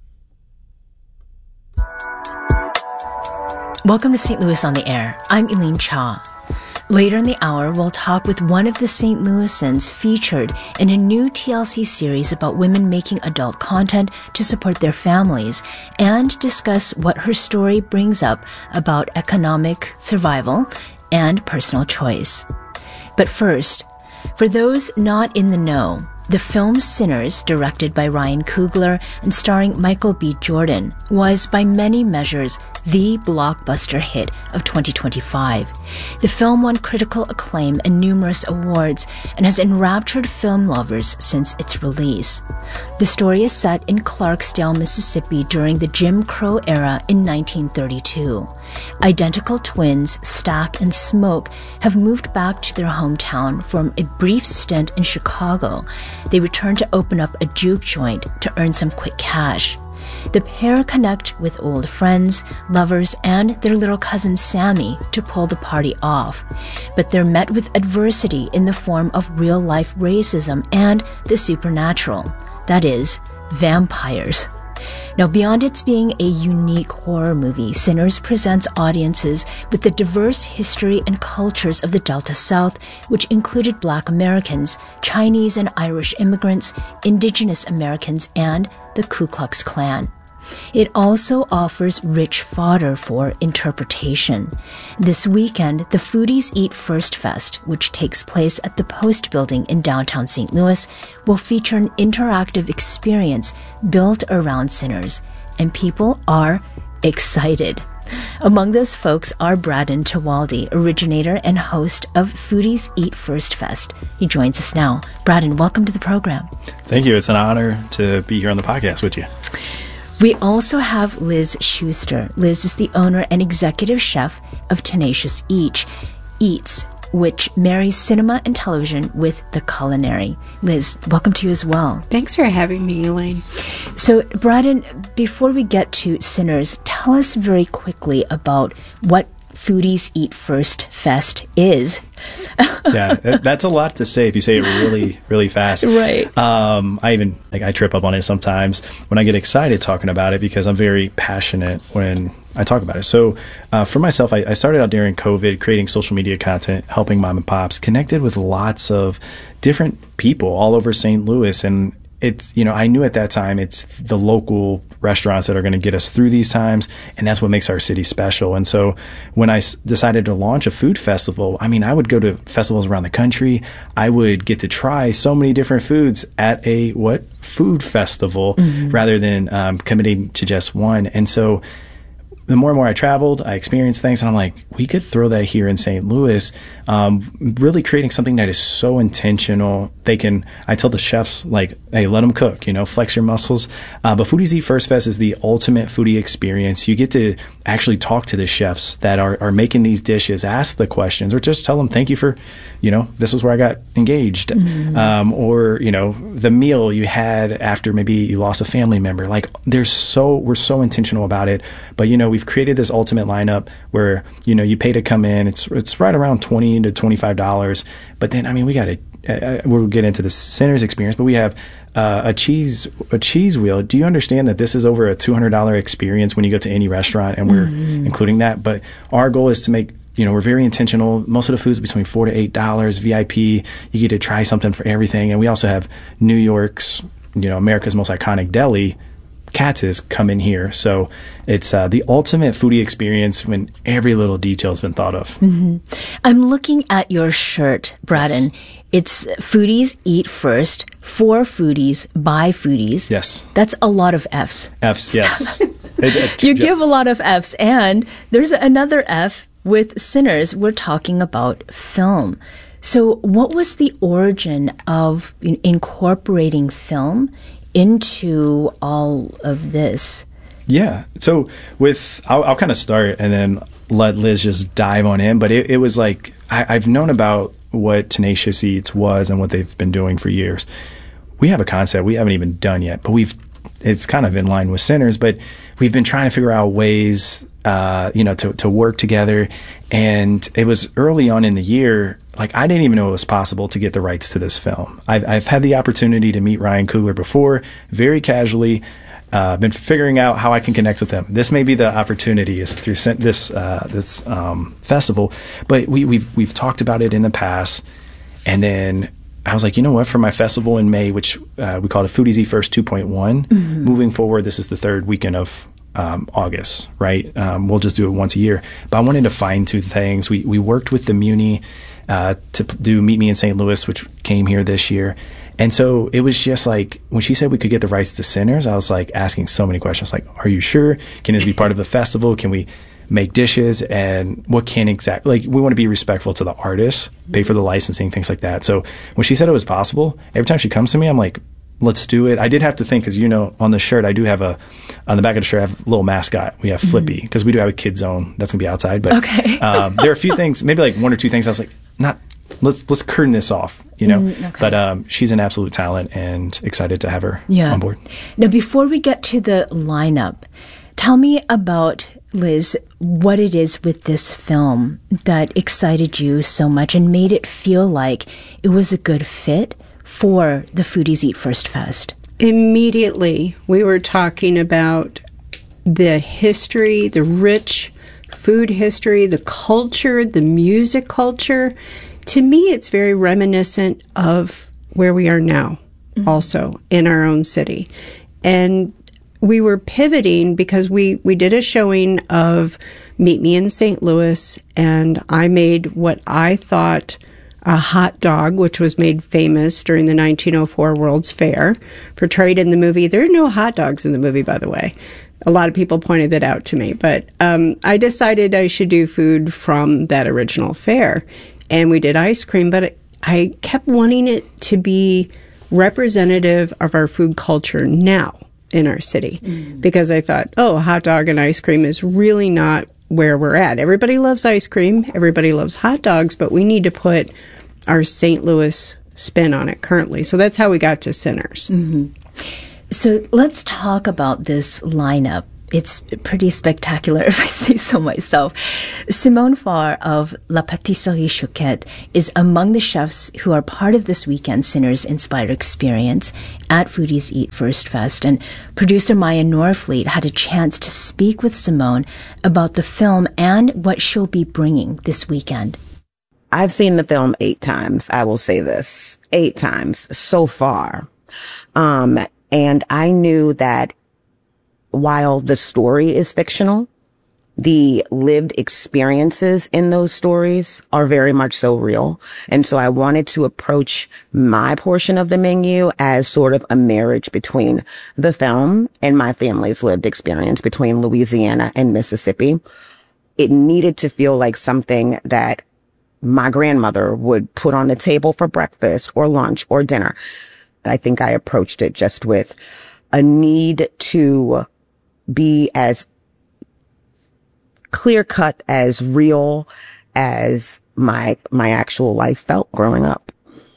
Welcome to Saint Louis on the Air. I'm Eileen Cha. Later in the hour, we'll talk with one of the Saint Louisans featured in a new T L C series about women making adult content to support their families and discuss what her story brings up about economic survival and personal choice. But first, for those not in the know, the film Sinners, directed by Ryan Coogler and starring Michael B. Jordan, was by many measures the blockbuster hit of twenty twenty-five. The film won critical acclaim and numerous awards and has enraptured film lovers since its release. The story is set in Clarksdale, Mississippi during the Jim Crow era in nineteen thirty-two. Identical twins, Stack and Smoke, have moved back to their hometown from a brief stint in Chicago. They return to open up a juke joint to earn some quick cash. The pair connect with old friends, lovers, and their little cousin Sammy to pull the party off. But they're met with adversity in the form of real-life racism and the supernatural. That is, vampires. Now, beyond its being a unique horror movie, Sinners presents audiences with the diverse history and cultures of the Delta South, which included Black Americans, Chinese and Irish immigrants, Indigenous Americans, and the Ku Klux Klan. It also offers rich fodder for interpretation. This weekend, the Foodies Eat First Fest, which takes place at the Post Building in downtown Saint Louis, will feature an interactive experience built around Sinners, and people are excited. Among those folks are Braden Tewaldi, originator and host of Foodies Eat First Fest. He joins us now. Braden, welcome to the program. Thank you. It's an honor to be here on the podcast with you. We also have Liz Schuster. Liz is the owner and executive chef of Tenacious Eats, Eats, which marries cinema and television with the culinary. Liz, welcome to you as well. Thanks for having me, Elaine. So, Braden, before we get to Sinners, tell us very quickly about what Foodies Eat First Fest is. Yeah, that's a lot to say if you say it really, really fast. Right. Um, I even, like, I trip up on it sometimes when I get excited talking about it because I'm very passionate when I talk about it. So uh, for myself, I, I started out during COVID creating social media content, helping mom and pops, connected with lots of different people all over Saint Louis. And it's, you know, I knew at that time it's the local restaurants that are going to get us through these times, and that's what makes our city special. And so when I s- decided to launch a food festival, I mean, I would go to festivals around the country. I would get to try so many different foods at a what food festival mm-hmm. rather than um, committing to just one. And so the more and more I traveled, I experienced things, and I'm like, we could throw that here in Saint Louis, um, really creating something that is so intentional. They can, I tell the chefs, like, hey, let them cook, you know, flex your muscles. Uh, but Foodies Eat First Fest is the ultimate foodie experience. You get to actually talk to the chefs that are, are making these dishes, ask the questions, or just tell them, thank you for, you know, this is where I got engaged. Mm-hmm. Um, or, you know, the meal you had after maybe you lost a family member. Like, there's so, we're so intentional about it. But, you know, we've created this ultimate lineup where, you know, you pay to come in. It's it's right around twenty to twenty-five dollars. But then, I mean, we got to, uh, we'll get into the Sinners experience, but we have uh, a cheese a cheese wheel. Do you understand that this is over a two hundred dollars experience when you go to any restaurant, and we're mm-hmm. including that? But our goal is to make, you know, we're very intentional. Most of the food's between four to eight dollars. V I P, you get to try something for everything. And we also have New York's, you know, America's most iconic deli, Katz's, come in here. So it's uh, the ultimate foodie experience when every little detail has been thought of. Mm-hmm. I'm looking at your shirt, Braden. Yes. It's Foodies Eat First, for foodies, by foodies. Yes. That's a lot of F's. F's, yes. it, it, you yeah. give a lot of F's. And there's another F with Sinners. We're talking about film. So what was the origin of incorporating film into all of this? Yeah. So with, I'll, I'll kind of start and then let Liz just dive on in. But it, it was like, I, I've known about what Tenacious Eats was and what they've been doing for years. We have a concept we haven't even done yet, but we've, it's kind of in line with Sinners, but we've been trying to figure out ways, uh, you know, to, to work together. And it was early on in the year, like, I didn't even know it was possible to get the rights to this film. I've, I've had the opportunity to meet Ryan Coogler before, very casually. I've uh, been figuring out how I can connect with them. This may be the opportunity is through this uh, this um, festival, but we, we've we've talked about it in the past. And then I was like, you know what? For my festival in May, which uh, we called it Foodies Eat First two point one, mm-hmm. moving forward, this is the third weekend of Um, August, right? Um, we'll just do it once a year. But I wanted to fine tune things. We we worked with the Muni uh, to p- do Meet Me in Saint Louis, which came here this year. And so it was just like, when she said we could get the rights to Sinners, I was like asking so many questions. Like, are you sure? Can this be part of the festival? Can we make dishes? And what can exactly, like, we want to be respectful to the artists, pay for the licensing, things like that. So when she said it was possible, every time she comes to me, I'm like, let's do it. I did have to think, because, you know, on the shirt, I do have a, on the back of the shirt, I have a little mascot. We have Flippy, because mm-hmm. we do have a kid zone that's going to be outside. But okay. um, there are a few things, maybe like one or two things I was like, not, let's let's curtain this off, you know. Mm, okay. But um, she's an absolute talent, and excited to have her yeah. on board. Now, before we get to the lineup, tell me about, Liz, what it is with this film that excited you so much and made it feel like it was a good fit for the Foodies Eat First Fest. Immediately, we were talking about the history, the rich food history, the culture, the music culture. To me, it's very reminiscent of where we are now, mm-hmm. also in our own city. And we were pivoting because we, we did a showing of Meet Me in Saint Louis, and I made what I thought a hot dog, which was made famous during the nineteen oh four World's Fair, portrayed in the movie. There are no hot dogs in the movie, by the way. A lot of people pointed that out to me, but um, I decided I should do food from that original fare. And we did ice cream, but I kept wanting it to be representative of our food culture now in our city, mm. because I thought, oh, hot dog and ice cream is really not where we're at. Everybody loves ice cream, everybody loves hot dogs, but we need to put our Saint Louis spin on it currently. So that's how we got to Sinners. Mm-hmm. So let's talk about this lineup. It's pretty spectacular, if I say so myself. Simone Farr of La Pâtisserie Chouquette is among the chefs who are part of this weekend Sinners-inspired experience at Foodies Eat First Fest. And producer Maya Norfleet had a chance to speak with Simone about the film and what she'll be bringing this weekend. I've seen the film eight times. I will say this, eight times so far. Um, and I knew that while the story is fictional, the lived experiences in those stories are very much so real. And so I wanted to approach my portion of the menu as sort of a marriage between the film and my family's lived experience between Louisiana and Mississippi. It needed to feel like something that my grandmother would put on the table for breakfast or lunch or dinner. I think I approached it just with a need to be as clear-cut, as real as my my actual life felt growing up.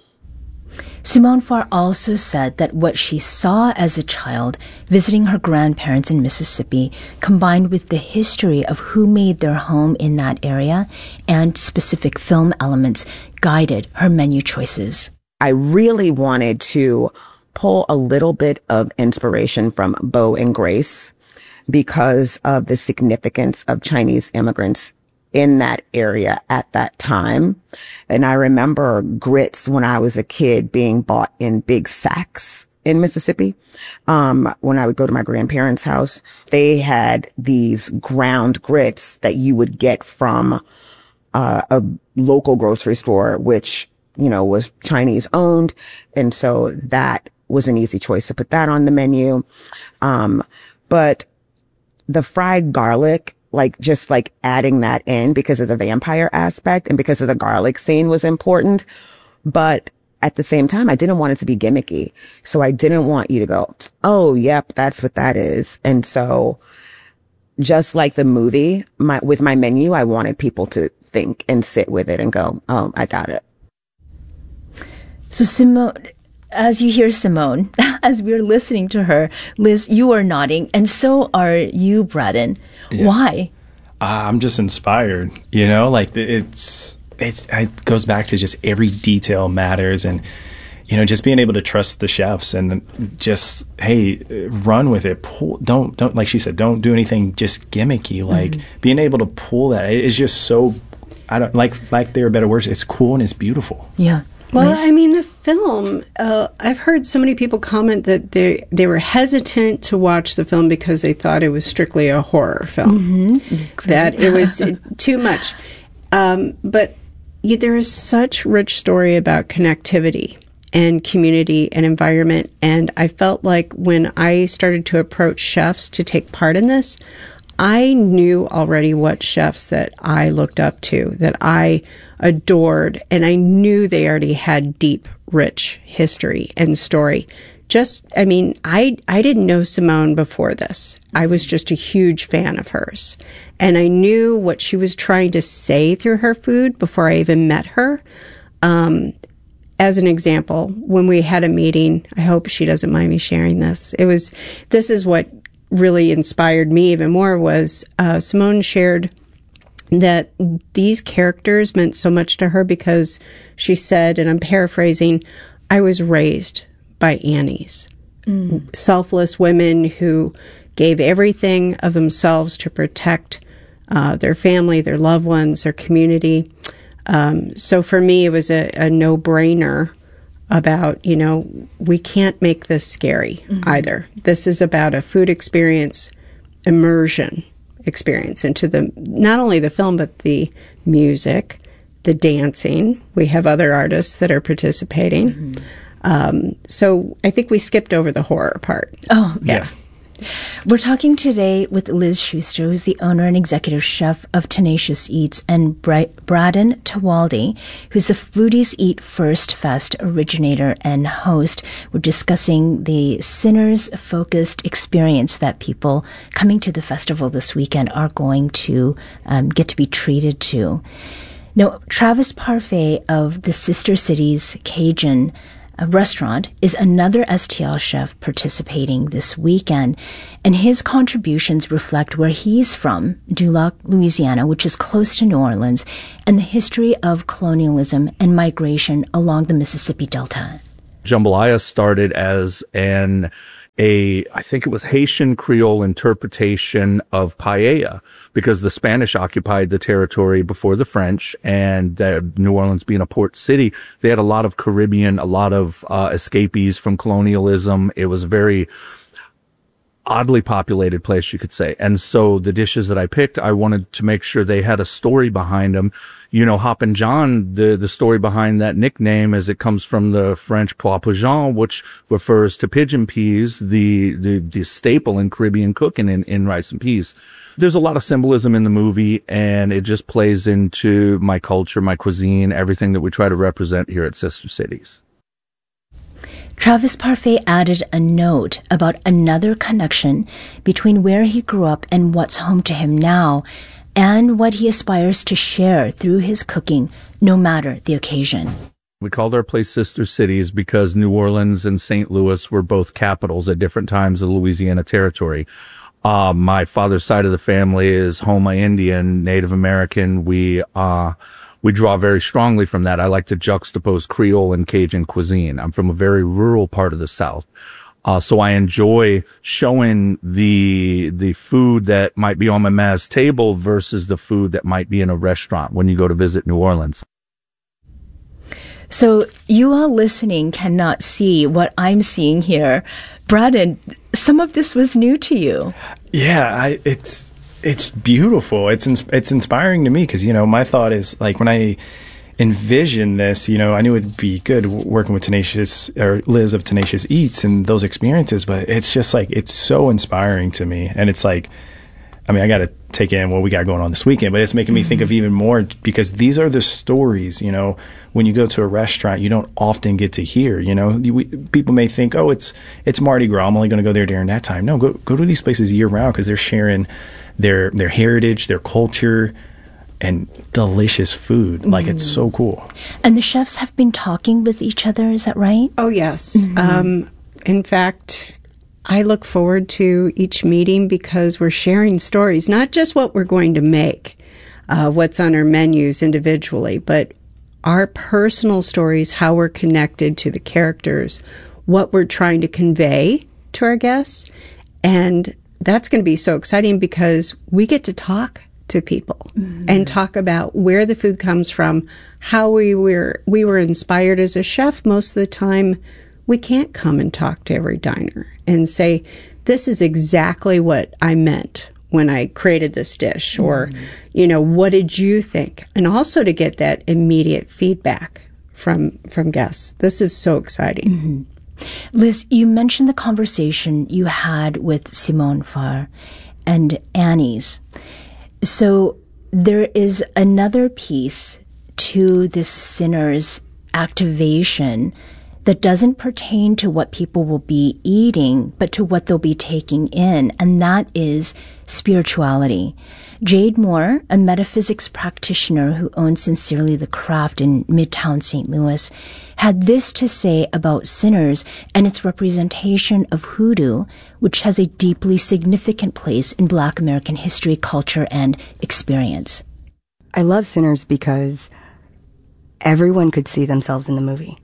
Simone Farr also said that what she saw as a child visiting her grandparents in Mississippi, combined with the history of who made their home in that area and specific film elements, guided her menu choices. I really wanted to pull a little bit of inspiration from Bo and Grace because of the significance of Chinese immigrants in that area at that time. And I remember grits when I was a kid being bought in big sacks in Mississippi. Um, when I would go to my grandparents' house, they had these ground grits that you would get from uh, a local grocery store, which, you know, was Chinese owned. And so that was an easy choice to put that on the menu. Um, but the fried garlic, like just like adding that in because of the vampire aspect and because of the garlic scene was important. But at the same time, I didn't want it to be gimmicky. So I didn't want you to go, oh, yep, that's what that is. And so just like the movie, my, with my menu, I wanted people to think and sit with it and go, oh, I got it. So Simone, as you hear Simone, as we're listening to her, Liz, you are nodding, and so are you, Braden. Yeah. Why? Uh, I'm just inspired, you know, like it's, it's, it goes back to just every detail matters. And, you know, just being able to trust the chefs and just, hey, run with it. Pull, don't, don't, like she said, don't do anything just gimmicky. Like mm-hmm. being able to pull that is just so, I don't like, like there are better words. It's cool and it's beautiful. Yeah. Well, I mean, the film, uh, I've heard so many people comment that they they were hesitant to watch the film because they thought it was strictly a horror film, mm-hmm. that it was too much. Um, but yeah, there is such rich story about connectivity and community and environment. And I felt like when I started to approach chefs to take part in this, I knew already what chefs that I looked up to, that I adored, and I knew they already had deep, rich history and story. Just, I mean, I, I didn't know Simone before this. I was just a huge fan of hers. And I knew what she was trying to say through her food before I even met her. Um, as an example, when we had a meeting, I hope she doesn't mind me sharing this. It was, this is what really inspired me even more was, uh, Simone shared that these characters meant so much to her because she said, and I'm paraphrasing, I was raised by Annies, mm. selfless women who gave everything of themselves to protect uh, their family, their loved ones, their community. Um, so for me, it was a, a no-brainer about, you know, we can't make this scary mm-hmm. either. This is about a food experience, immersion experience into the, not only the film, but the music, the dancing. We have other artists that are participating. Mm-hmm. Um, so I think we skipped over the horror part. Oh, yeah. We're talking today with Liz Schuster, who's the owner and executive chef of Tenacious Eats, and Bra- Braden Tawaldi, who's the Foodies Eat First Fest originator and host. We're discussing the sinners-focused experience that people coming to the festival this weekend are going to um, get to be treated to. Now, Travis Parfait of the Sister Cities Cajun A restaurant is another S T L chef participating this weekend, and his contributions reflect where he's from, Duloc, Louisiana, which is close to New Orleans, and the history of colonialism and migration along the Mississippi Delta. Jambalaya started as an a, I think it was Haitian Creole interpretation of paella, because the Spanish occupied the territory before the French, and uh, New Orleans being a port city, they had a lot of Caribbean, a lot of uh, escapees from colonialism. It was a very oddly populated place, you could say. And so the dishes that I picked, I wanted to make sure they had a story behind them. You know, Hoppin' John, the, the story behind that nickname is it comes from the French pois pigeon, which refers to pigeon peas, the, the, the staple in Caribbean cooking in, in rice and peas. There's a lot of symbolism in the movie, and it just plays into my culture, my cuisine, everything that we try to represent here at Sister Cities. Travis Parfait added a note about another connection between where he grew up and what's home to him now, and what he aspires to share through his cooking, no matter the occasion. We called our place Sister Cities because New Orleans and Saint Louis were both capitals at different times of the Louisiana Territory. Uh, my father's side of the family is Homa Indian, Native American. We, uh, We draw very strongly from that. I like to juxtapose Creole and Cajun cuisine. I'm from a very rural part of the South. Uh, so I enjoy showing the, the food that might be on my ma's table versus the food that might be in a restaurant when you go to visit New Orleans. So you all listening cannot see what I'm seeing here. Braden, some of this was new to you. Yeah, I, it's, It's beautiful. It's ins- it's inspiring to me because, you know, my thought is, like, when I envisioned this, you know, I knew it'd be good w- working with Tenacious, or Liz of Tenacious Eats, and those experiences, but it's just, like, it's so inspiring to me. And it's like, I mean, I got to take in what we got going on this weekend, but it's making me mm-hmm. think of even more, because these are the stories, you know, when you go to a restaurant, you don't often get to hear, you know, you, we, people may think, oh, it's, it's Mardi Gras, I'm only going to go there during that time. No, go, go to these places year round, because they're sharing their their heritage, their culture, and delicious food. Like, mm. it's so cool. And the chefs have been talking with each other, is that right? Oh, yes. Mm-hmm. Um, in fact, I look forward to each meeting because we're sharing stories, not just what we're going to make, uh, what's on our menus individually, but our personal stories, how we're connected to the characters, what we're trying to convey to our guests. And that's going to be so exciting because we get to talk to people mm-hmm. and talk about where the food comes from, how we were we were inspired as a chef. Most of the time, we can't come and talk to every diner and say, this is exactly what I meant when I created this dish, mm-hmm. or, you know, what did you think? And also to get that immediate feedback from from guests. This is so exciting. Mm-hmm. Liz, you mentioned the conversation you had with Simone Farr and Annie's. So there is another piece to this Sinners activation that doesn't pertain to what people will be eating, but to what they'll be taking in, and that is spirituality. Jade Moore, a metaphysics practitioner who owns Sincerely the Craft in Midtown Saint Louis, had this to say about Sinners and its representation of hoodoo, which has a deeply significant place in Black American history, culture, and experience. I love Sinners because everyone could see themselves in the movie.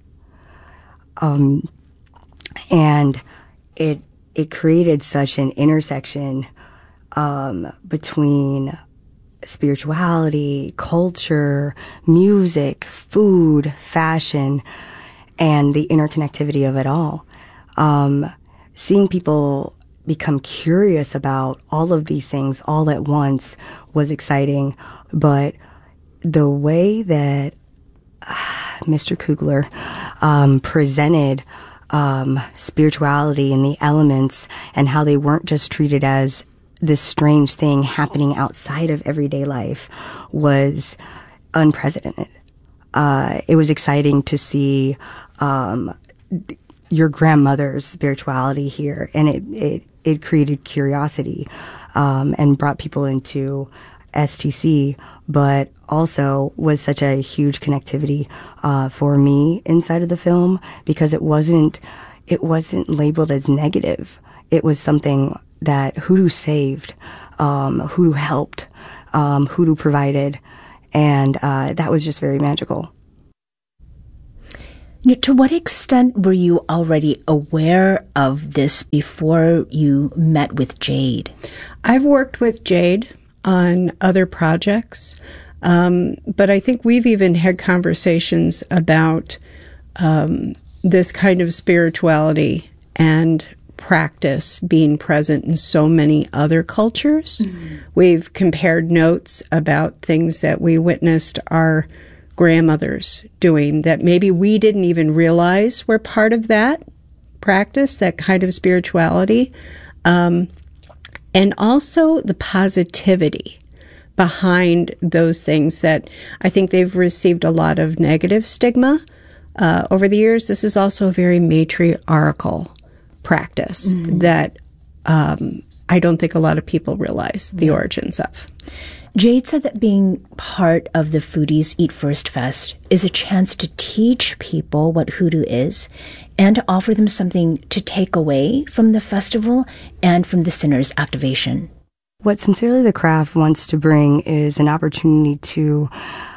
Um, and it, it created such an intersection, um, between spirituality, culture, music, food, fashion, and the interconnectivity of it all. Um, seeing people become curious about all of these things all at once was exciting, but the way that Mister Kugler um, presented um, spirituality and the elements and how they weren't just treated as this strange thing happening outside of everyday life was unprecedented. Uh, it was exciting to see um, your grandmother's spirituality here, and it, it, it created curiosity um, and brought people into S T C, but also was such a huge connectivity uh, for me inside of the film because it wasn't it wasn't labeled as negative. It was something that Hoodoo saved, um, Hoodoo helped, um, Hoodoo provided, and uh, that was just very magical. To what extent were you already aware of this before you met with Jade? I've worked with Jade on other projects, um, but I think we've even had conversations about um, this kind of spirituality and practice being present in so many other cultures. Mm-hmm. We've compared notes about things that we witnessed our grandmothers doing that maybe we didn't even realize were part of that practice, that kind of spirituality. Um, and also the positivity behind those things that I think they've received a lot of negative stigma uh, over the years. This is also a very matriarchal practice mm-hmm. that um, I don't think a lot of people realize the yeah. origins of. Jade said that being part of the Foodies Eat First Fest is a chance to teach people what hoodoo is and to offer them something to take away from the festival and from the Sinners activation. What Sincerely the Craft wants to bring is an opportunity to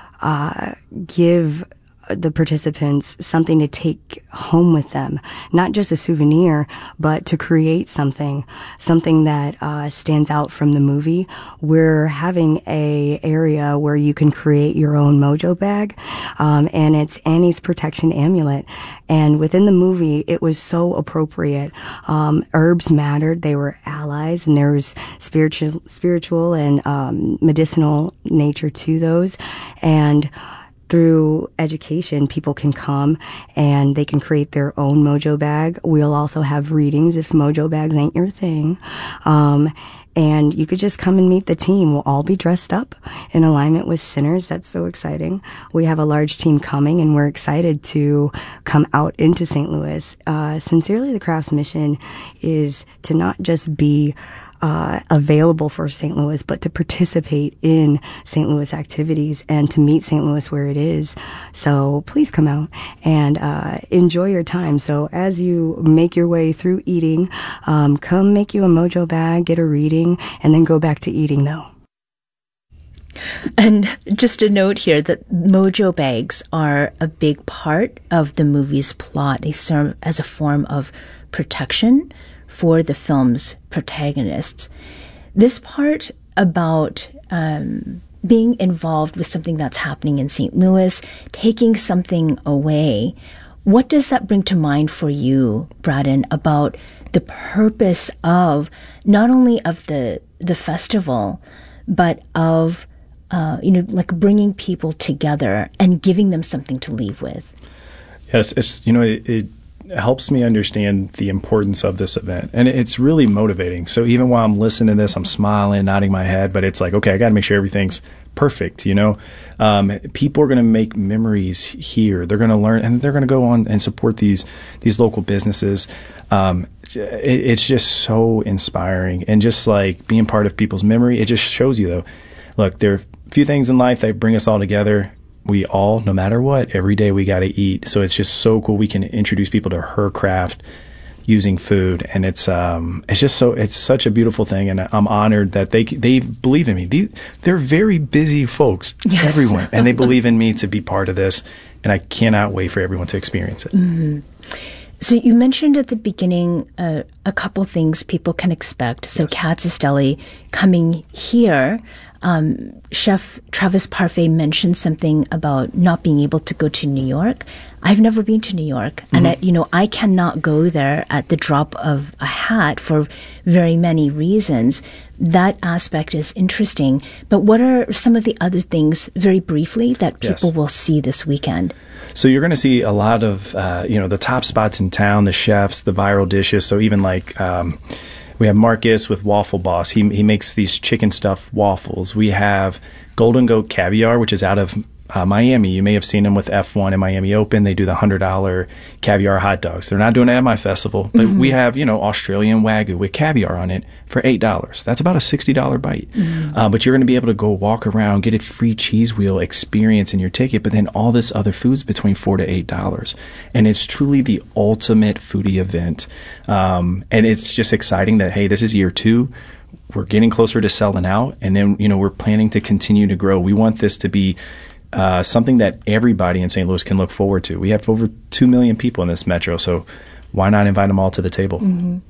uh, give the participants something to take home with them, not just a souvenir, but to create something, something that uh, stands out from the movie. We're having a area where you can create your own mojo bag, um, and it's Annie's protection amulet. And within the movie, it was so appropriate. Um, herbs mattered; they were allies, and there was spiritual, spiritual and um, medicinal nature to those, and through education, people can come and they can create their own mojo bag. We'll also have readings if mojo bags ain't your thing. Um, and you could just come and meet the team. We'll all be dressed up in alignment with Sinners. That's so exciting. We have a large team coming and we're excited to come out into Saint Louis. Uh, Sincerely the Craft's mission is to not just be Uh, available for Saint Louis, but to participate in Saint Louis activities and to meet Saint Louis where it is. So please come out and uh, enjoy your time. So as you make your way through eating, um, come make you a mojo bag, get a reading, and then go back to eating though. And just a note here that mojo bags are a big part of the movie's plot. They serve as a form of protection for the film's protagonists. This part about um, being involved with something that's happening in Saint Louis, taking something away, what does that bring to mind for you, Braden, about the purpose of not only of the the festival, but of uh, you know, like bringing people together and giving them something to leave with? Yes, it's you know it. it helps me understand the importance of this event. And it's really motivating. So even while I'm listening to this, I'm smiling, nodding my head, but it's like, okay, I got to make sure everything's perfect, you know? Um, people are going to make memories here. They're going to learn, and they're going to go on and support these, these local businesses. Um, it, it's just so inspiring. And just like being part of people's memory, it just shows you though, look, there are a few things in life that bring us all together. We all, no matter what, every day we got to eat. So it's just so cool. We can introduce people to her craft using food, and it's um, it's just so it's such a beautiful thing. And I'm honored that they they believe in me. These, they're very busy folks, yes. everyone, and they believe in me to be part of this. And I cannot wait for everyone to experience it. Mm-hmm. So you mentioned at the beginning uh, a couple things people can expect. So yes. Katz's Deli coming here Um, Chef Travis Parfait mentioned something about not being able to go to New York. I've never been to New York, mm-hmm. and I, you know, I cannot go there at the drop of a hat for very many reasons. That aspect is interesting. But what are some of the other things, very briefly, that people yes. will see this weekend? So you're going to see a lot of, uh, you know, the top spots in town, the chefs, the viral dishes. So even like um, we have Marcus with Waffle Boss. He he makes these chicken stuffed waffles. We have Golden Goat Caviar, which is out of uh, Miami. You may have seen them with F one and Miami Open. They do the one hundred dollars caviar hot dogs. They're not doing it at my festival. But mm-hmm. we have, you know, Australian Wagyu with caviar on it for eight dollars. That's about a sixty dollars bite. Mm-hmm. Uh, but you're going to be able to go walk around, get a free cheese wheel experience in your ticket, but then all this other food's between four to eight dollars. And it's truly the ultimate foodie event. Um, and it's just exciting that, hey, this is year two. We're getting closer to selling out. And then, you know, we're planning to continue to grow. We want this to be uh, something that everybody in Saint Louis can look forward to. We have over two million people in this metro, so why not invite them all to the table? Mm-hmm.